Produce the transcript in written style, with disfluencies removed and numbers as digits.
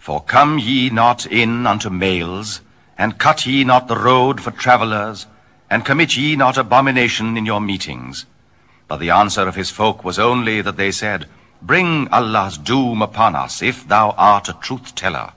For come ye not in unto males, and cut ye not the road for travellers, and commit ye not abomination in your meetings? But the answer of his folk was only that they said, Bring Allah's doom upon us, if thou art a truth-teller.